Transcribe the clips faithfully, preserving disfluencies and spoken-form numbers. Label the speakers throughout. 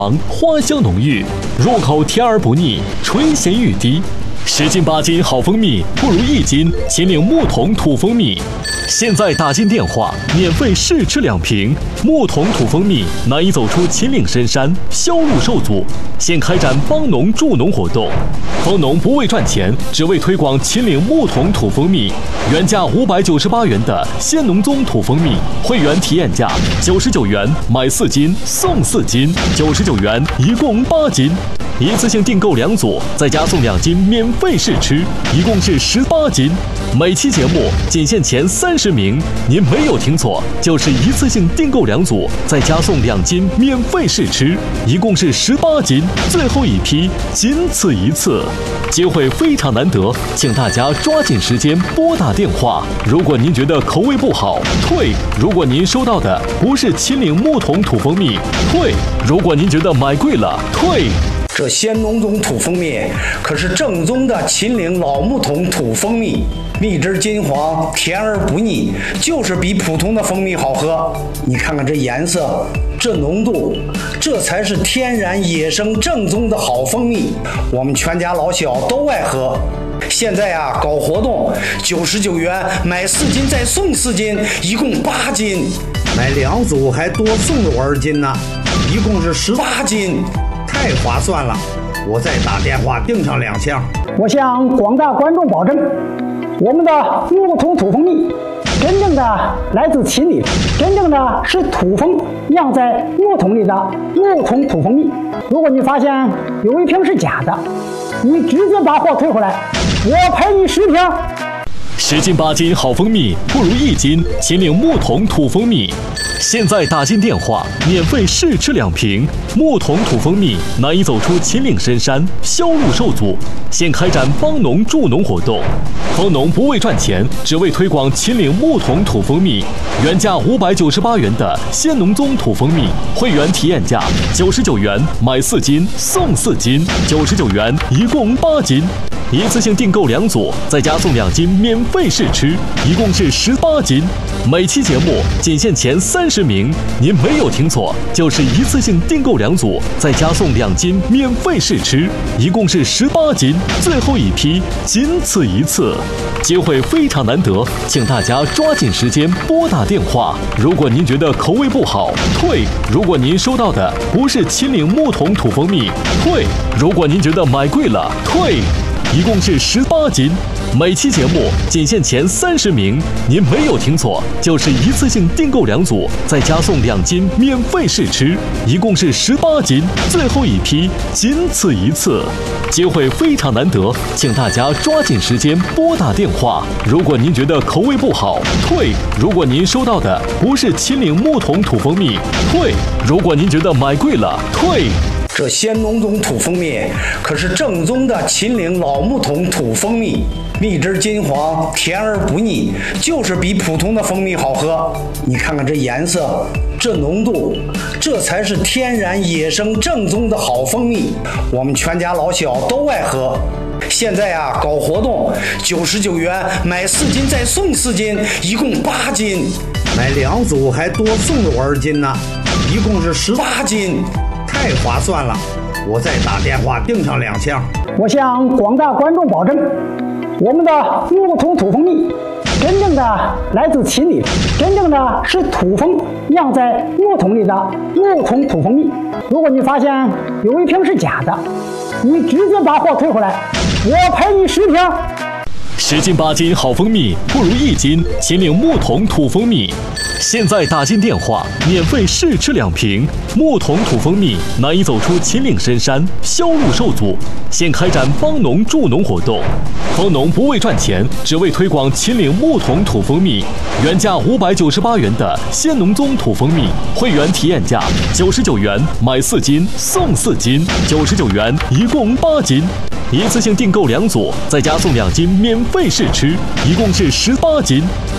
Speaker 1: 花香浓郁，入口甜而不腻，醇咸欲滴。十斤八斤好蜂蜜，不如一斤秦岭木桶土蜂蜜。现在打进电话，免费试吃两瓶木桶土蜂蜜，难以走出秦岭深山，销路受阻。现开展帮农助农活动，帮农不为赚钱，只为推广秦岭木桶土蜂蜜。原价五百九十八元的鲜农宗土蜂蜜，会员体验价九十九元，买四斤送四斤，九十九元一共八斤。一次性订购两组，再加送两斤免费试吃，一共是十八斤。每期节目仅限前三十名，您没有听错，就是一次性订购两组，再加送两斤免费试吃，一共是十八斤。最后一批，仅此一次，机会非常难得，请大家抓紧时间拨打电话。如果您觉得口味不好，退；如果您收到的不是秦岭木桶土蜂蜜，退；如果您觉得买贵了，退。
Speaker 2: 这鲜农宗土蜂蜜可是正宗的秦岭老木桶土蜂蜜，蜜汁金黄，甜而不腻，就是比普通的蜂蜜好喝。你看看这颜色，这浓度，这才是天然野生正宗的好蜂蜜，我们全家老小都爱喝。现在啊，搞活动，九十九元买四斤再送四斤，一共八斤，买两组还多送多少斤呢？一共是十八斤。太划算了，我再打电话订上两箱。
Speaker 3: 我向广大观众保证，我们的木桶土蜂蜜真正的来自秦岭，真正的是土蜂酿在木桶里的木桶土蜂蜜。如果你发现有一瓶是假的，你直接把货退回来，我赔你十瓶。
Speaker 1: 十斤八斤好蜂蜜，不如一斤秦岭木桶土蜂蜜。现在打进电话，免费试吃两瓶木桶土蜂蜜，难以走出秦岭深山，销路受阻。现开展帮农助农活动，帮农不为赚钱，只为推广秦岭木桶土蜂蜜。原价五百九十八元的鲜农宗土蜂蜜，会员体验价九十九元，买四斤送四斤，九十九元一共八斤。一次性订购两组，再加送两斤免费试吃，一共是十八斤。每期节目仅限前三十名，您没有听错，就是一次性订购两组，再加送两斤免费试吃，一共是十八斤。最后一批，仅此一次，机会非常难得，请大家抓紧时间拨打电话。如果您觉得口味不好，退；如果您收到的不是秦岭木桶土蜂蜜，退；如果您觉得买贵了，退。一共是十八斤，每期节目仅限前三十名，您没有听错，就是一次性订购两组，再加送两斤免费试吃，一共是十八斤。最后一批，仅此一次，机会非常难得，请大家抓紧时间拨打电话。如果您觉得口味不好，退；如果您收到的不是秦岭木桶土蜂蜜，退；如果您觉得买贵了，退。
Speaker 2: 这鲜农宗土蜂蜜可是正宗的秦岭老木桶土蜂蜜，蜜汁金黄，甜而不腻，就是比普通的蜂蜜好喝。你看看这颜色，这浓度，这才是天然野生正宗的好蜂蜜，我们全家老小都爱喝。现在啊，搞活动，九十九元买四斤再送四斤，一共八斤，买两组还多送多少斤呢？一共是十八斤。太划算了，我再打电话订上两箱。
Speaker 3: 我向广大观众保证，我们的木桶土蜂蜜真正的来自秦岭，真正的是土蜂酿在木桶里的木桶土蜂蜜。如果你发现有一瓶是假的，你直接把货退回来，我赔你十瓶。
Speaker 1: 十斤八斤好蜂蜜，不如一斤秦岭木桶土蜂蜜。现在打进电话，免费试吃两瓶木桶土蜂蜜，难以走出秦岭深山，销路受阻。现开展帮农助农活动，帮农不为赚钱，只为推广秦岭木桶土蜂蜜。原价五百九十八元的鲜农宗土蜂蜜，会员体验价九十九元，买四斤送四斤，九十九元一共八斤。一次性订购两组，再加送两斤免费试吃，一共是十八斤。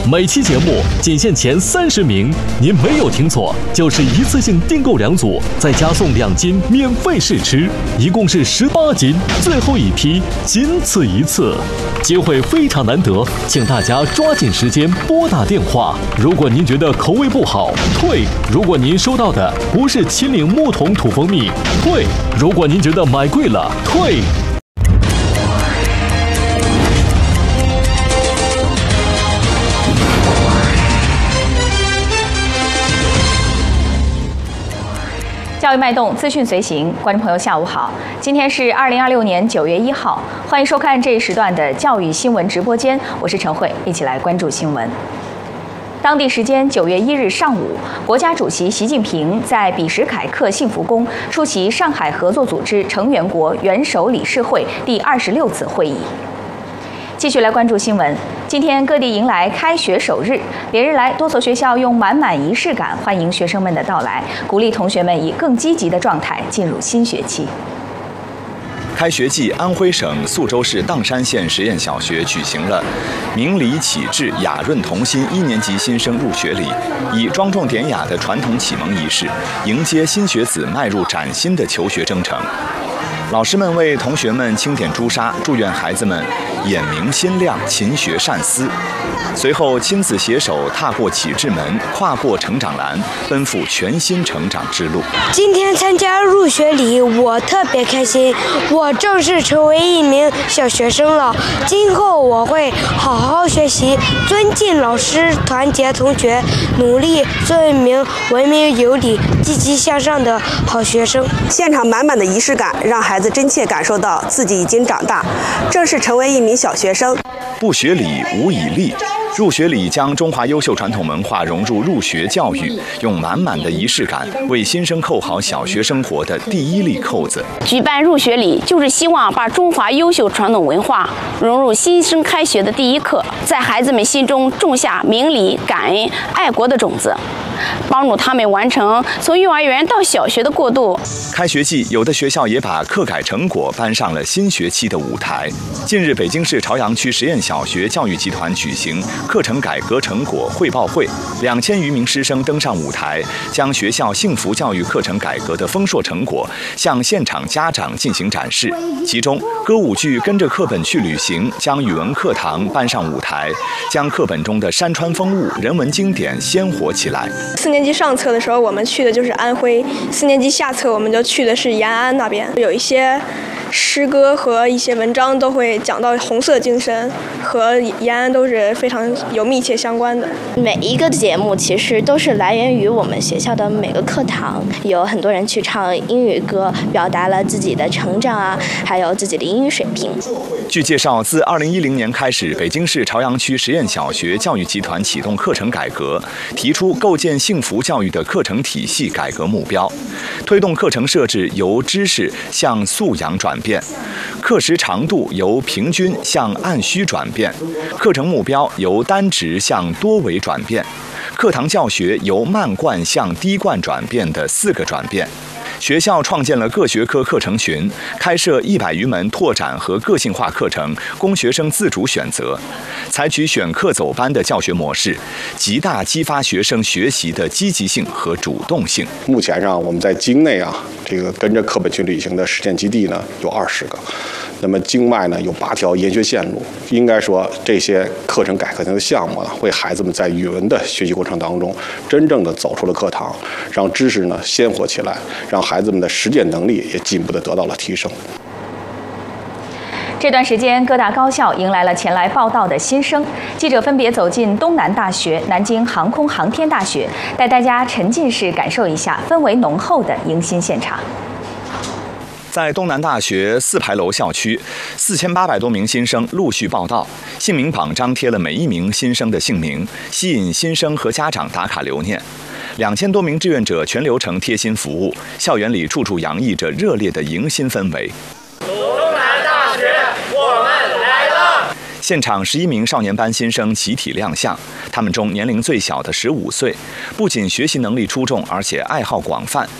Speaker 1: 每期节目仅限前三十名，您没有听错，就是一次性订购两组，再加送两斤免费试吃，一共是十八斤，最后一批仅此一次，机会非常难得，请大家抓紧时间拨打电话。如果您觉得口味不好，退；如果您收到的不是秦岭木桶土蜂蜜，退；如果您觉得买贵了，退。
Speaker 4: 教育脉动，资讯随行，观众朋友下午好，今天是二零二六年九月一号，欢迎收看这一时段的教育新闻直播间，我是陈慧，一起来关注新闻。当地时间九月一日上午，国家主席习近平在比什凯克幸福宫出席上海合作组织成员国元首理事会第二十六次会议。继续来关注新闻。今天各地迎来开学首日，连日来多所学校用满满仪式感欢迎学生们的到来，鼓励同学们以更积极的状态进入新学期。
Speaker 5: 开学季，安徽省宿州市砀山县实验小学举行了明理启智雅润童心一年级新生入学礼，以庄重典雅的传统启蒙仪式，迎接新学子迈入崭新的求学征程。老师们为同学们清点朱砂，祝愿孩子们眼明心亮，勤学善思。随后亲自携手踏过启智门，跨过成长栏，奔赴全新成长之路。
Speaker 6: 今天参加入学礼，我特别开心，我正式成为一名小学生了。今后我会好好学习，尊敬老师，团结同学，努力做一名文明有礼、积极向上的好学生。
Speaker 7: 现场满满的仪式感，让孩子真切感受到自己已经长大，正式成为一名小学生。
Speaker 5: 不学礼，无以立。入学礼将中华优秀传统文化融入入学教育，用满满的仪式感为新生扣好小学生活的第一粒扣子。
Speaker 8: 举办入学礼就是希望把中华优秀传统文化融入新生开学的第一课，在孩子们心中种下明理、感恩、爱国的种子，帮助他们完成从幼儿园到小学的过渡。
Speaker 5: 开学季，有的学校也把课改成果搬上了新学期的舞台。近日，北京市朝阳区实验小学教育集团举行课程改革成果汇报会，两千余名师生登上舞台，将学校幸福教育课程改革的丰硕成果向现场家长进行展示。其中，歌舞剧《跟着课本去旅行》将语文课堂搬上舞台，将课本中的山川风物、人文经典鲜活起来。
Speaker 9: 四年级上册的时候，我们去的就是安徽；四年级下册，我们就去的是延安那边。有一些诗歌和一些文章都会讲到红色精神，和延安都是非常有密切相关的。
Speaker 10: 每一个节目其实都是来源于我们学校的每个课堂，有很多人去唱英语歌，表达了自己的成长啊，还有自己的英语水平。
Speaker 5: 据介绍，自二零一零年开始，北京市朝阳区实验小学教育集团启动课程改革，提出构建幸福教育的课程体系改革目标，推动课程设置由知识向素养转变，课时长度由平均向按需转变，课程目标由单值向多维转变，课堂教学由慢贯向低贯转变的四个转变。学校创建了各学科课程群，开设一百余门拓展和个性化课程，供学生自主选择。采取选课走班的教学模式，极大激发学生学习的积极性和主动性。
Speaker 11: 目前上，我们在境内啊，这个跟着课本去旅行的实践基地呢有二十个，那么境外呢有八条研学线路。应该说，这些课程改革的项目呢，为孩子们在语文的学习过程当中，真正的走出了课堂，让知识呢鲜活起来，让孩子们的实践能力也进一步的得到了提升。
Speaker 4: 这段时间，各大高校迎来了前来报到的新生。记者分别走进东南大学、南京航空航天大学，带大家沉浸式感受一下氛围浓厚的迎新现场。
Speaker 5: 在东南大学四牌楼校区，四千八百多名新生陆续报到，姓名榜张贴了每一名新生的姓名，吸引新生和家长打卡留念。两千多名志愿者全流程贴心服务，校园里处处洋溢着热烈的迎新氛围。
Speaker 12: 东南大学，我们来了！
Speaker 5: 现场十一名少年班新生集体亮相，他们中年龄最小的十五岁，不仅学习能力出众，而且爱好广泛。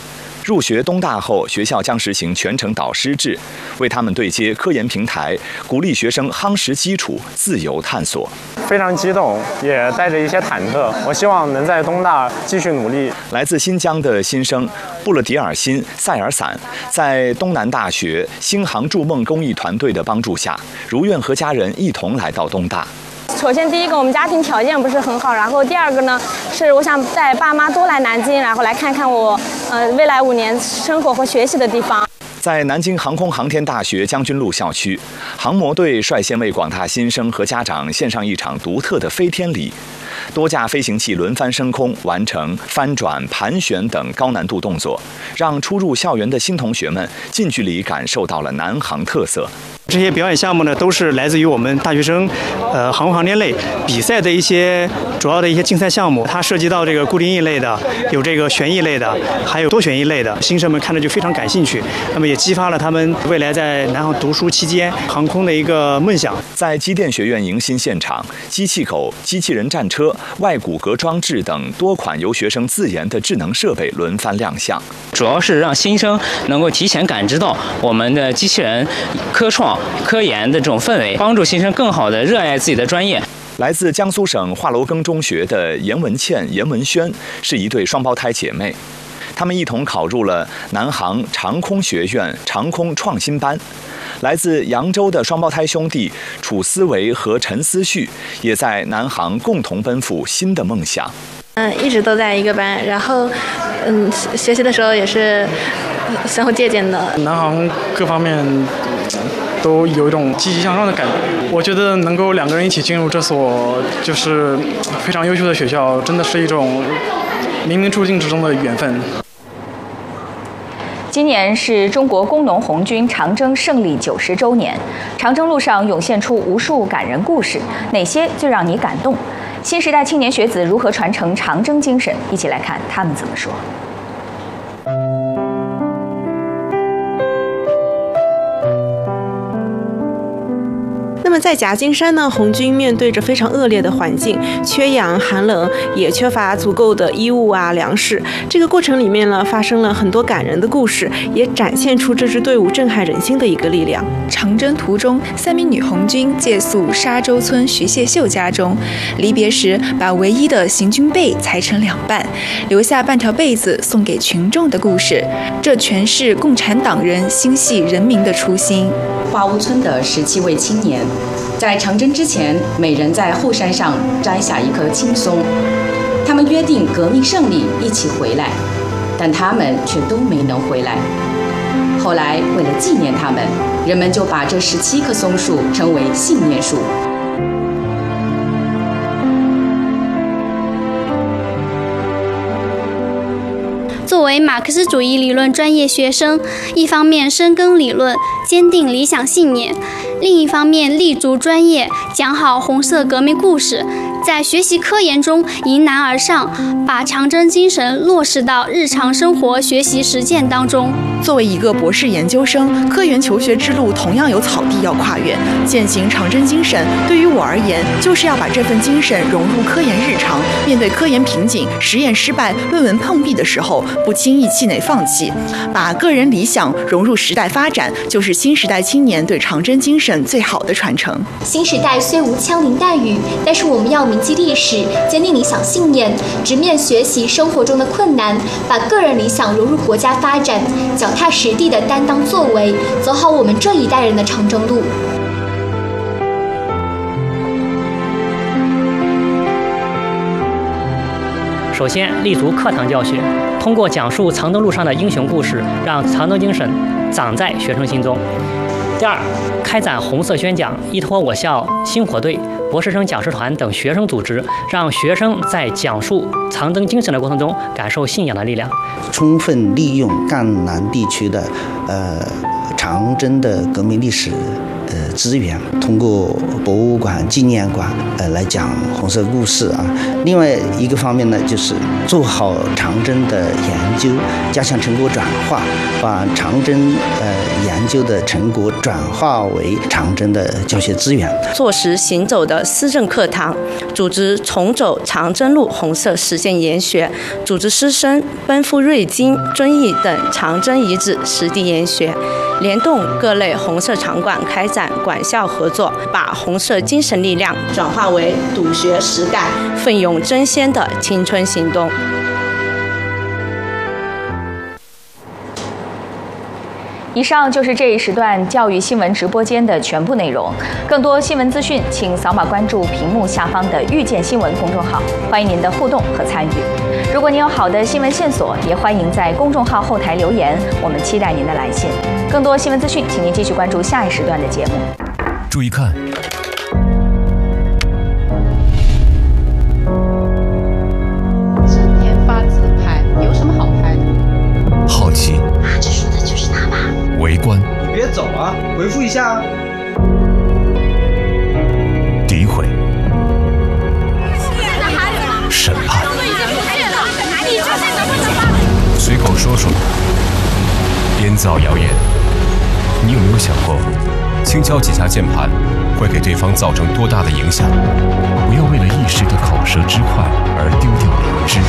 Speaker 5: 入学东大后，学校将实行全程导师制，为他们对接科研平台，鼓励学生夯实基础，自由探索。
Speaker 13: 非常激动，也带着一些忐忑。我希望能在东大继续努力。
Speaker 5: 来自新疆的新生布勒迪尔辛·塞尔散，在东南大学星航筑梦公益团队的帮助下，如愿和家人一同来到东大。
Speaker 14: 首先，第一个，我们家庭条件不是很好，然后第二个呢，是我想带爸妈都来南京，然后来看看我，呃，未来五年生活和学习的地方。
Speaker 5: 在南京航空航天大学将军路校区，航模队率先为广大新生和家长献上一场独特的飞天礼。多架飞行器轮番升空，完成翻转、盘旋等高难度动作，让初入校园的新同学们近距离感受到了南航特色。
Speaker 15: 这些表演项目呢，都是来自于我们大学生，呃，航空航天类比赛的一些主要的一些竞赛项目。它涉及到这个固定翼类的，有这个旋翼类的，还有多旋翼类的。新生们看着就非常感兴趣，那么也激发了他们未来在南航读书期间航空的一个梦想。
Speaker 5: 在机电学院迎新现场，机器狗、机器人战车、外骨骼装置等多款由学生自研的智能设备轮番亮相，
Speaker 16: 主要是让新生能够提前感知到我们的机器人科创、科研的这种氛围，帮助新生更好地热爱自己的专业。
Speaker 5: 来自江苏省华罗庚中学的严文倩、严文轩是一对双胞胎姐妹，她们一同考入了南航长空学院长空创新班。来自扬州的双胞胎兄弟楚思维和陈思旭也在南航共同奔赴新的梦想。
Speaker 17: 嗯，一直都在一个班，然后，嗯，学习的时候也是相互借鉴的。
Speaker 13: 南航各方面都有一种积极向上的感觉。我觉得能够两个人一起进入这所就是非常优秀的学校，真的是一种冥冥注定之中的缘分。
Speaker 4: 今年是中国工农红军长征胜利九十周年，长征路上涌现出无数感人故事，哪些最让你感动？新时代青年学子如何传承长征精神？一起来看他们怎么说。
Speaker 18: 那么在夹金山呢，红军面对着非常恶劣的环境，缺氧、寒冷，也缺乏足够的衣物啊、粮食。这个过程里面呢，发生了很多感人的故事，也展现出这支队伍震撼人心的一个力量。
Speaker 19: 长征途中，三名女红军借宿沙洲村徐谢秀家中，离别时把唯一的行军被裁成两半，留下半条被子送给群众的故事，这全是共产党人心系人民的初心。
Speaker 20: 花屋村的十七位青年，在长征之前，每人在后山上摘下一棵青松，他们约定革命胜利一起回来，但他们却都没能回来。后来为了纪念他们，人们就把这十七棵松树称为信念树。
Speaker 21: 作为马克思主义理论专业学生，一方面深耕理论，坚定理想信念，另一方面立足专业，讲好红色革命故事，在学习科研中迎难而上，把长征精神落实到日常生活学习实践当中。
Speaker 22: 作为一个博士研究生，科研求学之路同样有草地要跨越。践行长征精神，对于我而言，就是要把这份精神融入科研日常。面对科研瓶颈、实验失败、论文碰壁的时候，不轻易气馁放弃，把个人理想融入时代发展，就是新时代青年对长征精神最好的传承。
Speaker 23: 新时代虽无枪林弹雨，但是我们要铭记历史，坚定理想信念，直面学习生活中的困难，把个人理想融入国家发展，脚踏实地的担当作为，走好我们这一代人的长征路。
Speaker 24: 首先，立足课堂教学，通过讲述长征路上的英雄故事，让长征精神长在学生心中。第二，开展红色宣讲，依托我校星火队、博士生讲师团等学生组织，让学生在讲述长征精神的过程中感受信仰的力量。
Speaker 25: 充分利用赣南地区的呃长征的革命历史呃
Speaker 1: 资源，通过博物馆、纪念馆呃来讲红色故事啊。另外一个方面呢，就是做好长征的研究，加强成果转化，把长征呃研究的成果转化为长征的教学资源。
Speaker 2: 落实行走的思政课堂，组织重走长征路红色实践研学，组织师生奔赴瑞金、遵义等长征遗址实地研学，联动各类红色场馆开展馆校合作，把红色精神力量转化为笃学实干、奋勇争先的青春行动。
Speaker 4: 以上就是这一时段教育新闻直播间的全部内容。更多新闻资讯，请扫码关注屏幕下方的遇见新闻公众号，欢迎您的互动和参与。如果您有好的新闻线索，也欢迎在公众号后台留言，我们期待您的来信。更多新闻资讯，请您继续关注下一时段的节目。
Speaker 3: 注意看，
Speaker 6: 整天发自拍，有什么好拍的？
Speaker 3: 好奇，
Speaker 6: 啊，这说的就是他吧？
Speaker 3: 围观，
Speaker 25: 你别走啊，回复一下啊。
Speaker 3: 诋毁，审判，随口说说，编造谣言。你有没有想过，轻敲几下键盘会给对方造成多大的影响？不要为了一时的口舌之快而丢掉良知。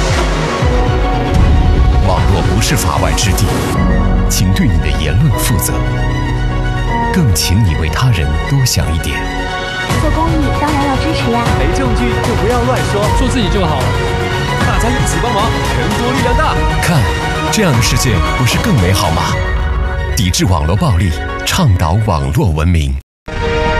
Speaker 3: 网络不是法外之地，请对你的言论负责，更请你为他人多想一点。
Speaker 26: 做公益当然要支持呀，
Speaker 27: 没证据就不要乱说，做自己就好了。大家一起帮忙，全国力量大。
Speaker 3: 看，这样的世界不是更美好吗？抵制网络暴力，倡导网络文明。